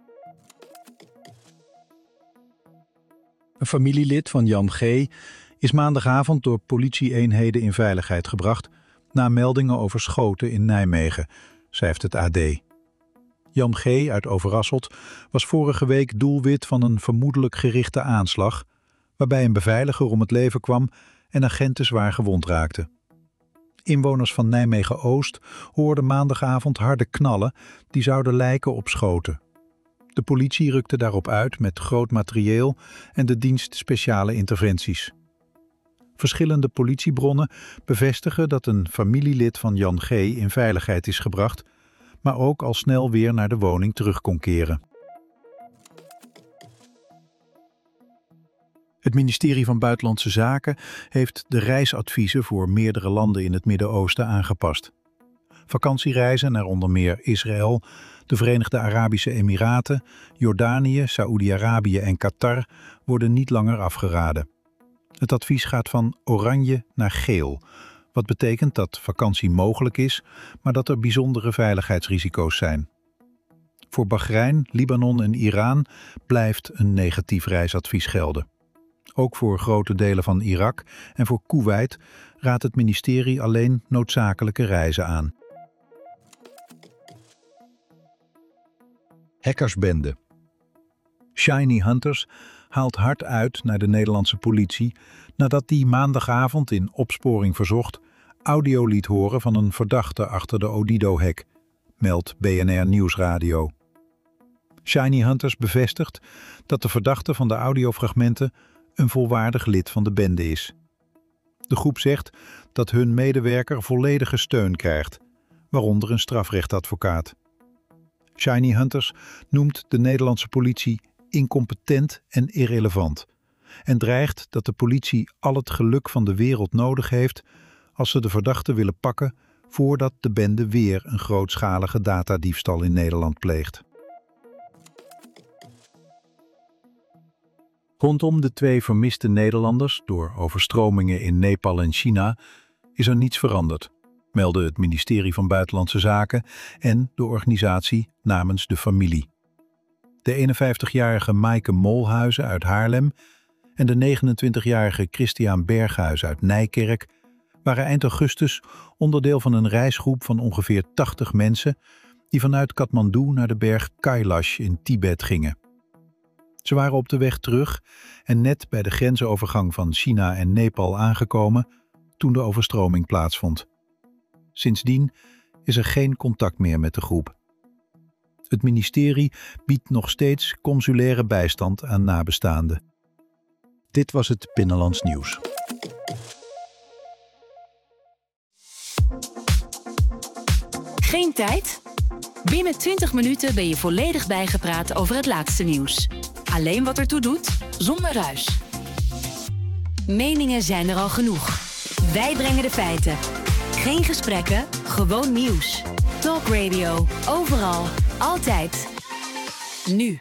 Een familielid van Jan G. is maandagavond door politie-eenheden in veiligheid gebracht na meldingen over schoten in Nijmegen, schrijft het AD. Jan G. uit Overasselt was vorige week doelwit van een vermoedelijk gerichte aanslag, waarbij een beveiliger om het leven kwam en agenten zwaar gewond raakten. Inwoners van Nijmegen-Oost hoorden maandagavond harde knallen die zouden lijken op schoten. De politie rukte daarop uit met groot materieel en de dienst speciale interventies. Verschillende politiebronnen bevestigen dat een familielid van Jan G. in veiligheid is gebracht, maar ook al snel weer naar de woning terug kon keren. Het ministerie van Buitenlandse Zaken heeft de reisadviezen voor meerdere landen in het Midden-Oosten aangepast. Vakantiereizen naar onder meer Israël, de Verenigde Arabische Emiraten, Jordanië, Saoedi-Arabië en Qatar worden niet langer afgeraden. Het advies gaat van oranje naar geel, wat betekent dat vakantie mogelijk is, maar dat er bijzondere veiligheidsrisico's zijn. Voor Bahrein, Libanon en Iran blijft een negatief reisadvies gelden. Ook voor grote delen van Irak en voor Koeweit raadt het ministerie alleen noodzakelijke reizen aan. Hackersbende. Shiny Hunters haalt hard uit naar de Nederlandse politie nadat die maandagavond in Opsporing Verzocht audio liet horen van een verdachte achter de Odido-hek, meldt BNR Nieuwsradio. Shiny Hunters bevestigt dat de verdachte van de audiofragmenten een volwaardig lid van de bende is. De groep zegt dat hun medewerker volledige steun krijgt, waaronder een strafrechtadvocaat. Shiny Hunters noemt de Nederlandse politie incompetent en irrelevant en dreigt dat de politie al het geluk van de wereld nodig heeft als ze de verdachte willen pakken voordat de bende weer een grootschalige datadiefstal in Nederland pleegt. Rondom de 2 vermiste Nederlanders door overstromingen in Nepal en China is er niets veranderd, meldde het ministerie van Buitenlandse Zaken en de organisatie Namens de Familie. De 51-jarige Maaike Molhuizen uit Haarlem en de 29-jarige Christiaan Berghuis uit Nijkerk waren eind augustus onderdeel van een reisgroep van ongeveer 80 mensen die vanuit Kathmandu naar de berg Kailash in Tibet gingen. Ze waren op de weg terug en net bij de grensovergang van China en Nepal aangekomen toen de overstroming plaatsvond. Sindsdien is er geen contact meer met de groep. Het ministerie biedt nog steeds consulaire bijstand aan nabestaanden. Dit was het Binnenlands Nieuws. Geen tijd? Binnen 20 minuten ben je volledig bijgepraat over het laatste nieuws. Alleen wat ertoe doet, zonder ruis. Meningen zijn er al genoeg. Wij brengen de feiten. Geen gesprekken, gewoon nieuws. Talk Radio, overal, altijd. Nu.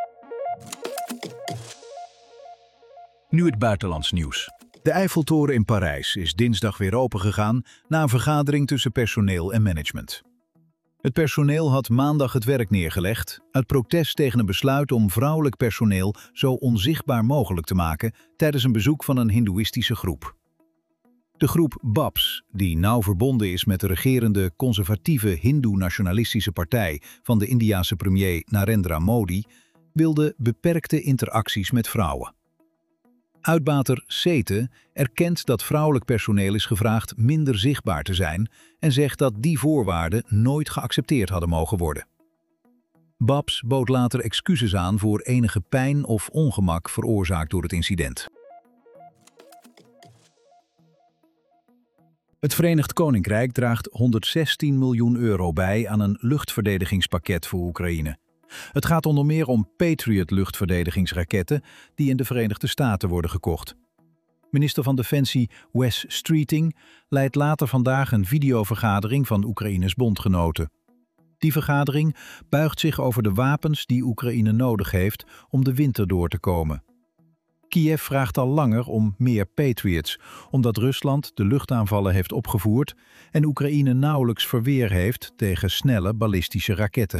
Nu het buitenlands nieuws. De Eiffeltoren in Parijs is dinsdag weer opengegaan na een vergadering tussen personeel en management. Het personeel had maandag het werk neergelegd uit protest tegen een besluit om vrouwelijk personeel zo onzichtbaar mogelijk te maken tijdens een bezoek van een hindoeïstische groep. De groep BAPS, die nauw verbonden is met de regerende conservatieve hindoe-nationalistische partij van de Indiase premier Narendra Modi, wilde beperkte interacties met vrouwen. Uitbater Sete erkent dat vrouwelijk personeel is gevraagd minder zichtbaar te zijn en zegt dat die voorwaarden nooit geaccepteerd hadden mogen worden. BAPS bood later excuses aan voor enige pijn of ongemak veroorzaakt door het incident. Het Verenigd Koninkrijk draagt €116 miljoen bij aan een luchtverdedigingspakket voor Oekraïne. Het gaat onder meer om Patriot-luchtverdedigingsraketten die in de Verenigde Staten worden gekocht. Minister van Defensie Wes Streeting leidt later vandaag een videovergadering van Oekraïnes bondgenoten. Die vergadering buigt zich over de wapens die Oekraïne nodig heeft om de winter door te komen. Kiev vraagt al langer om meer Patriots, omdat Rusland de luchtaanvallen heeft opgevoerd en Oekraïne nauwelijks verweer heeft tegen snelle ballistische raketten.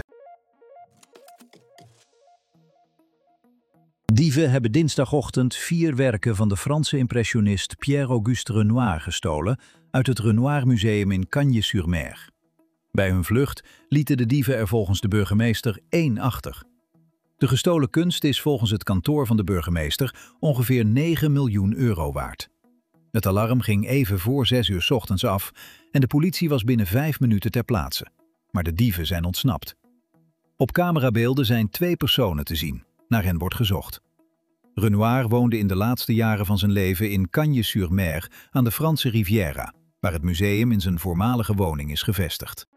Dieven hebben dinsdagochtend 4 werken van de Franse impressionist Pierre-Auguste Renoir gestolen uit het Renoir Museum in Cagnes-sur-Mer. Bij hun vlucht lieten de dieven er volgens de burgemeester 1 achter. De gestolen kunst is volgens het kantoor van de burgemeester ongeveer €9 miljoen waard. Het alarm ging even voor 6 uur 's ochtends af en de politie was binnen 5 minuten ter plaatse. Maar de dieven zijn ontsnapt. Op camerabeelden zijn 2 personen te zien. Naar hen wordt gezocht. Renoir woonde in de laatste jaren van zijn leven in Cagnes-sur-Mer aan de Franse Riviera, waar het museum in zijn voormalige woning is gevestigd.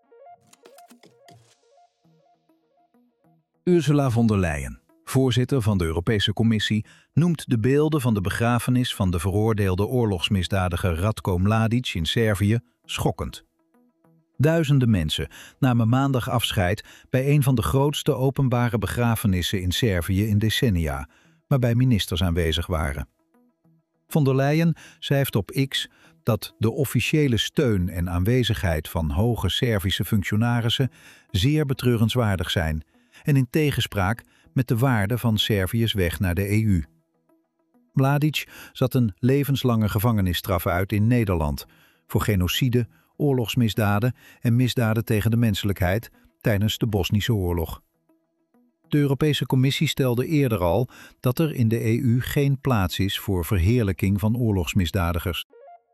Ursula von der Leyen, voorzitter van de Europese Commissie, noemt de beelden van de begrafenis van de veroordeelde oorlogsmisdadiger Ratko Mladic in Servië schokkend. Duizenden mensen namen maandag afscheid bij een van de grootste openbare begrafenissen in Servië in decennia, waarbij ministers aanwezig waren. Von der Leyen schrijft op X dat de officiële steun en aanwezigheid van hoge Servische functionarissen zeer betreurenswaardig zijn en in tegenspraak met de waarde van Servië's weg naar de EU. Mladic zat een levenslange gevangenisstraf uit in Nederland voor genocide, oorlogsmisdaden en misdaden tegen de menselijkheid tijdens de Bosnische oorlog. De Europese Commissie stelde eerder al dat er in de EU geen plaats is voor verheerlijking van oorlogsmisdadigers.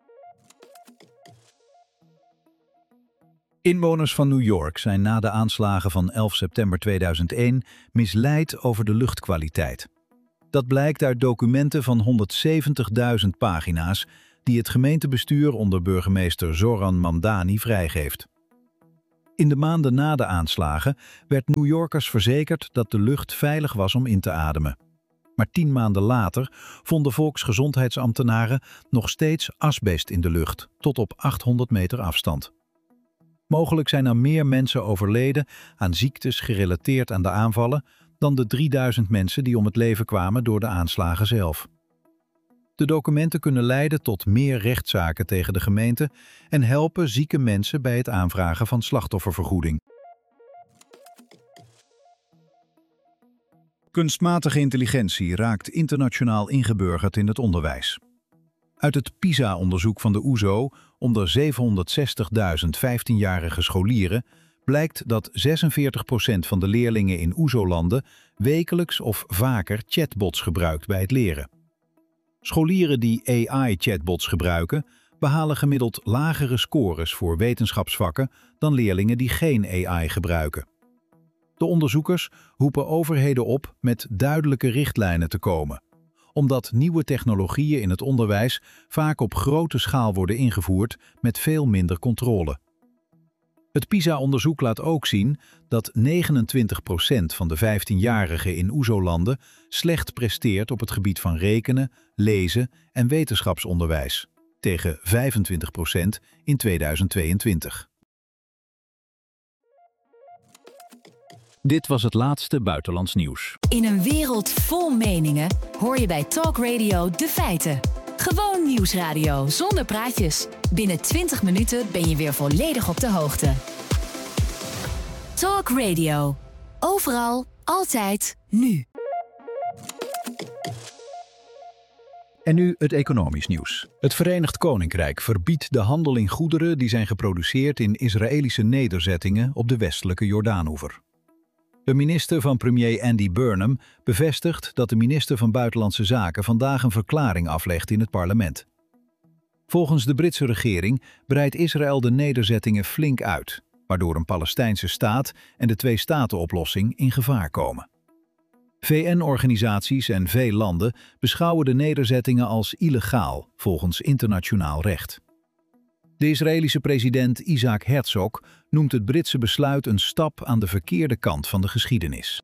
Inwoners van New York zijn na de aanslagen van 11 september 2001 misleid over de luchtkwaliteit. Dat blijkt uit documenten van 170.000 pagina's die het gemeentebestuur onder burgemeester Zoran Mamdani vrijgeeft. In de maanden na de aanslagen werd New Yorkers verzekerd dat de lucht veilig was om in te ademen. Maar 10 maanden later vonden volksgezondheidsambtenaren nog steeds asbest in de lucht, tot op 800 meter afstand. Mogelijk zijn er meer mensen overleden aan ziektes gerelateerd aan de aanvallen dan de 3000 mensen die om het leven kwamen door de aanslagen zelf. De documenten kunnen leiden tot meer rechtszaken tegen de gemeente en helpen zieke mensen bij het aanvragen van slachtoffervergoeding. Kunstmatige intelligentie raakt internationaal ingeburgerd in het onderwijs. Uit het PISA-onderzoek van de OESO onder 760.000 15-jarige scholieren blijkt dat 46% van de leerlingen in OESO-landen wekelijks of vaker chatbots gebruikt bij het leren. Scholieren die AI-chatbots gebruiken, behalen gemiddeld lagere scores voor wetenschapsvakken dan leerlingen die geen AI gebruiken. De onderzoekers roepen overheden op met duidelijke richtlijnen te komen, omdat nieuwe technologieën in het onderwijs vaak op grote schaal worden ingevoerd met veel minder controle. Het PISA-onderzoek laat ook zien dat 29% van de 15-jarigen in OESO-landen slecht presteert op het gebied van rekenen, lezen en wetenschapsonderwijs, tegen 25% in 2022. Dit was het laatste buitenlands nieuws. In een wereld vol meningen hoor je bij Talk Radio de feiten. Gewoon nieuwsradio zonder praatjes. Binnen 20 minuten ben je weer volledig op de hoogte. Talk Radio. Overal, altijd, nu. En nu het economisch nieuws. Het Verenigd Koninkrijk verbiedt de handel in goederen die zijn geproduceerd in Israëlische nederzettingen op de westelijke Jordaanoever. De minister van premier Andy Burnham bevestigt dat de minister van Buitenlandse Zaken vandaag een verklaring aflegt in het parlement. Volgens de Britse regering breidt Israël de nederzettingen flink uit, waardoor een Palestijnse staat en de twee-staten-oplossing in gevaar komen. VN-organisaties en veel landen beschouwen de nederzettingen als illegaal volgens internationaal recht. De Israëlische president Isaac Herzog noemt het Britse besluit een stap aan de verkeerde kant van de geschiedenis.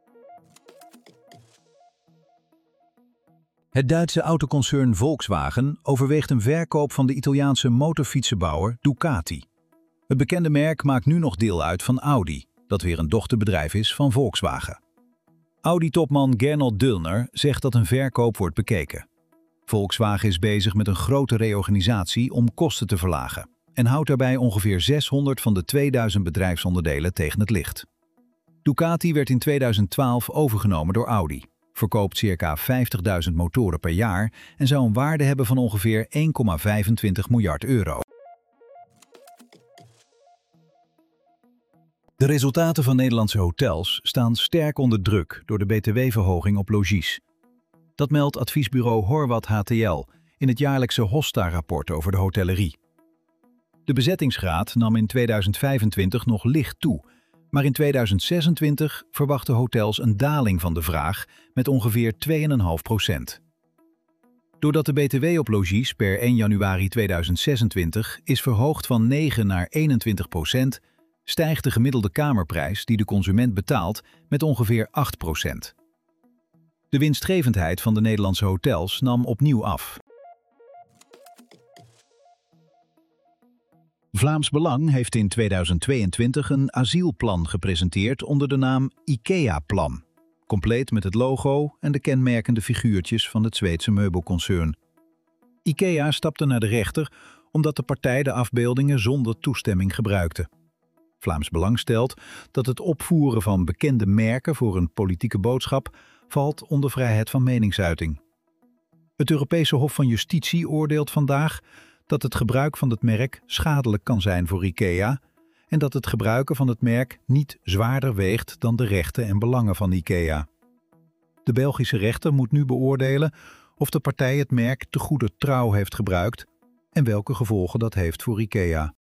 Het Duitse autoconcern Volkswagen overweegt een verkoop van de Italiaanse motorfietsenbouwer Ducati. Het bekende merk maakt nu nog deel uit van Audi, dat weer een dochterbedrijf is van Volkswagen. Audi-topman Gernot Döllner zegt dat een verkoop wordt bekeken. Volkswagen is bezig met een grote reorganisatie om kosten te verlagen en houdt daarbij ongeveer 600 van de 2000 bedrijfsonderdelen tegen het licht. Ducati werd in 2012 overgenomen door Audi, verkoopt circa 50.000 motoren per jaar en zou een waarde hebben van ongeveer 1,25 miljard euro. De resultaten van Nederlandse hotels staan sterk onder druk door de btw-verhoging op logies. Dat meldt adviesbureau Horwath HTL in het jaarlijkse Hosta-rapport over de hotellerie. De bezettingsgraad nam in 2025 nog licht toe, maar in 2026 verwachten hotels een daling van de vraag met ongeveer 2,5%. Doordat de btw op logies per 1 januari 2026 is verhoogd van 9 naar 21%, stijgt de gemiddelde kamerprijs die de consument betaalt met ongeveer 8%. De winstgevendheid van de Nederlandse hotels nam opnieuw af. Vlaams Belang heeft in 2022 een asielplan gepresenteerd onder de naam IKEA-plan, compleet met het logo en de kenmerkende figuurtjes van het Zweedse meubelconcern. IKEA stapte naar de rechter omdat de partij de afbeeldingen zonder toestemming gebruikte. Vlaams Belang stelt dat het opvoeren van bekende merken voor een politieke boodschap valt onder vrijheid van meningsuiting. Het Europese Hof van Justitie oordeelt vandaag dat het gebruik van het merk schadelijk kan zijn voor IKEA en dat het gebruiken van het merk niet zwaarder weegt dan de rechten en belangen van IKEA. De Belgische rechter moet nu beoordelen of de partij het merk te goeder trouw heeft gebruikt en welke gevolgen dat heeft voor IKEA.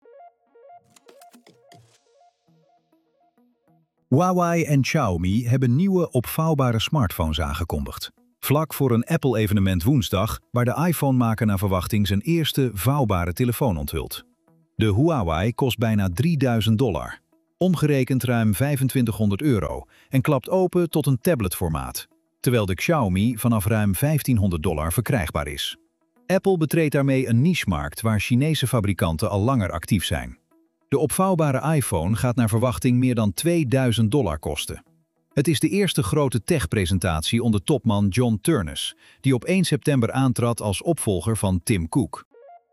Huawei en Xiaomi hebben nieuwe opvouwbare smartphones aangekondigd. Vlak voor een Apple-evenement woensdag, waar de iPhone-maker naar verwachting zijn eerste vouwbare telefoon onthult. De Huawei kost bijna $3.000, omgerekend ruim €2500 en klapt open tot een tabletformaat, terwijl de Xiaomi vanaf ruim $1500 verkrijgbaar is. Apple betreedt daarmee een nichemarkt waar Chinese fabrikanten al langer actief zijn. De opvouwbare iPhone gaat naar verwachting meer dan $2000 kosten. Het is de eerste grote tech-presentatie onder topman John Ternus, die op 1 september aantrad als opvolger van Tim Cook.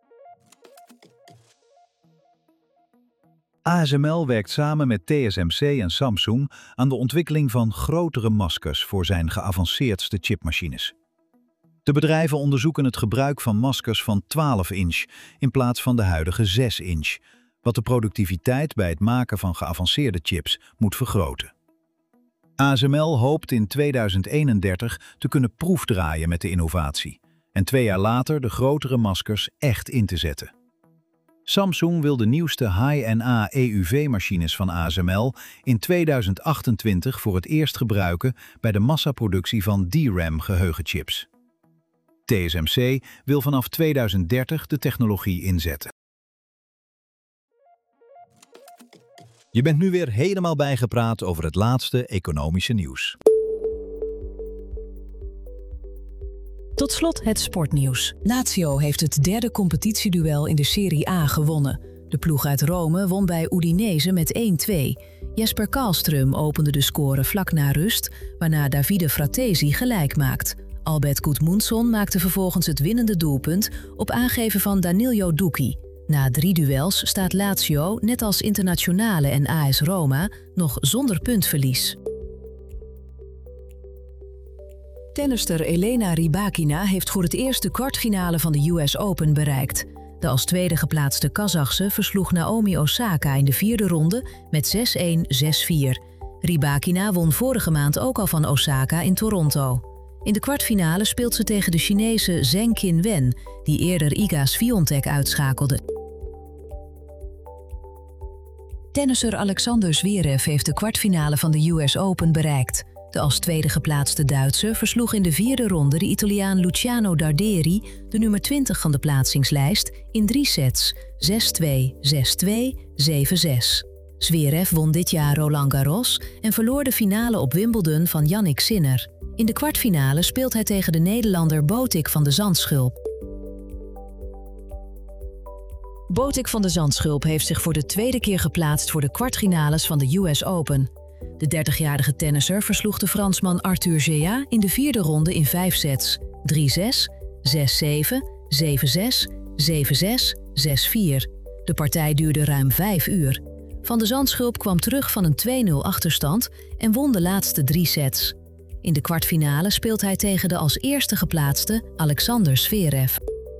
ASML werkt samen met TSMC en Samsung aan de ontwikkeling van grotere maskers voor zijn geavanceerdste chipmachines. De bedrijven onderzoeken het gebruik van maskers van 12 inch in plaats van de huidige 6 inch, wat de productiviteit bij het maken van geavanceerde chips moet vergroten. ASML hoopt in 2031 te kunnen proefdraaien met de innovatie en 2 jaar later de grotere maskers echt in te zetten. Samsung wil de nieuwste High-NA EUV-machines van ASML in 2028 voor het eerst gebruiken bij de massaproductie van DRAM-geheugenchips. TSMC wil vanaf 2030 de technologie inzetten. Je bent nu weer helemaal bijgepraat over het laatste economische nieuws. Tot slot het sportnieuws. Lazio heeft het derde competitieduel in de Serie A gewonnen. De ploeg uit Rome won bij Udinese met 1-2. Jesper Karlström opende de score vlak na rust, waarna Davide Fratesi gelijk maakt. Albert Gudmundsson maakte vervolgens het winnende doelpunt op aangeven van Danilo Ducchi. Na 3 duels staat Lazio, net als Internazionale en AS Roma, nog zonder puntverlies. Tennister Elena Rybakina heeft voor het eerst de kwartfinale van de US Open bereikt. De als tweede geplaatste Kazachse versloeg Naomi Osaka in de 4e ronde met 6-1, 6-4. Rybakina won vorige maand ook al van Osaka in Toronto. In de kwartfinale speelt ze tegen de Chinese Zheng Qinwen, die eerder Iga Swiatek uitschakelde. Tennisser Alexander Zverev heeft de kwartfinale van de US Open bereikt. De als tweede geplaatste Duitser versloeg in de 4e ronde de Italiaan Luciano Darderi, de nummer 20 van de plaatsingslijst, in 3 sets, 6-2, 6-2, 7-6. Zverev won dit jaar Roland Garros en verloor de finale op Wimbledon van Jannik Sinner. In de kwartfinale speelt hij tegen de Nederlander Botik van de Zandschulp. Botik van de Zandschulp heeft zich voor de tweede keer geplaatst voor de kwartfinales van de US Open. De 30-jarige tennisser versloeg de Fransman Arthur Gea in de 4e ronde in 5 sets, 3-6, 6-7, 7-6, 7-6, 6-4. De partij duurde ruim 5 uur. Van de Zandschulp kwam terug van een 2-0 achterstand en won de laatste 3 sets. In de kwartfinale speelt hij tegen de als eerste geplaatste Alexander Zverev.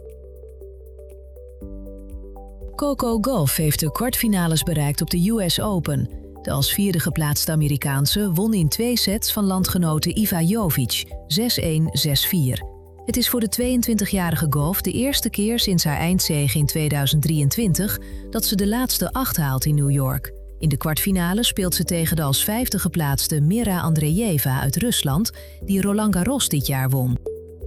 Coco Gauff heeft de kwartfinales bereikt op de US Open. De als 4e geplaatste Amerikaanse won in 2 sets van landgenote Iva Jovic, 6-1, 6-4. Het is voor de 22-jarige Gauff de eerste keer sinds haar eindzege in 2023 dat ze de laatste 8 haalt in New York. In de kwartfinale speelt ze tegen de als 5e geplaatste Mira Andreeva uit Rusland, die Roland Garros dit jaar won.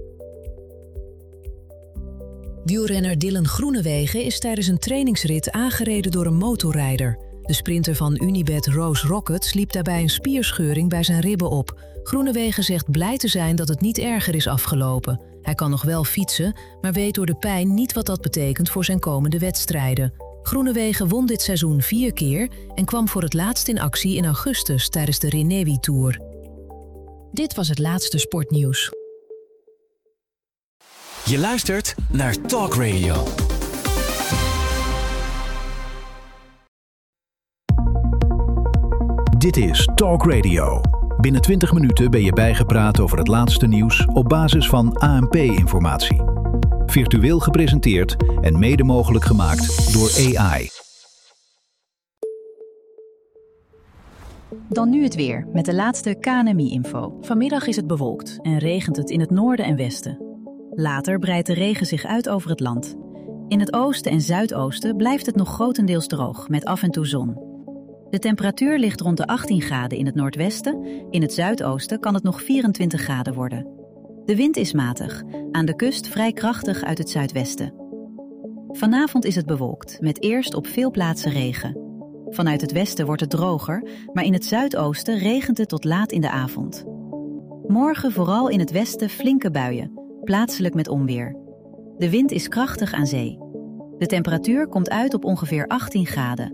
Wielrenner Dylan Groenewegen is tijdens een trainingsrit aangereden door een motorrijder. De sprinter van Unibet Rose Rockets liep daarbij een spierscheuring bij zijn ribben op. Groenewegen zegt blij te zijn dat het niet erger is afgelopen. Hij kan nog wel fietsen, maar weet door de pijn niet wat dat betekent voor zijn komende wedstrijden. Groenewegen won dit seizoen 4 keer en kwam voor het laatst in actie in augustus tijdens de Renewi Tour. Dit was het laatste sportnieuws. Je luistert naar Talk Radio. Dit is Talk Radio. Binnen 20 minuten ben je bijgepraat over het laatste nieuws op basis van ANP-informatie. Virtueel gepresenteerd en mede mogelijk gemaakt door AI. Dan nu het weer met de laatste KNMI-info. Vanmiddag is het bewolkt en regent het in het noorden en westen. Later breidt de regen zich uit over het land. In het oosten en zuidoosten blijft het nog grotendeels droog, met af en toe zon. De temperatuur ligt rond de 18 graden in het noordwesten. In het zuidoosten kan het nog 24 graden worden. De wind is matig, aan de kust vrij krachtig uit het zuidwesten. Vanavond is het bewolkt, met eerst op veel plaatsen regen. Vanuit het westen wordt het droger, maar in het zuidoosten regent het tot laat in de avond. Morgen vooral in het westen flinke buien, plaatselijk met onweer. De wind is krachtig aan zee. De temperatuur komt uit op ongeveer 18 graden.